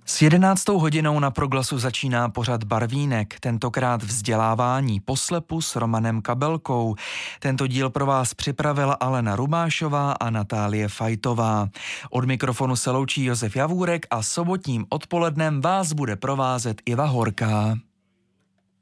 S 11. hodinou na Proglasu začíná pořad Barvínek, tentokrát vzdělávání poslepu s Romanem Kabelkou. Tento díl pro vás připravila Alena Rubášová a Natálie Fajtová. Od mikrofonu se loučí Josef Javůrek a sobotním odpolednem vás bude provázet Iva Horká.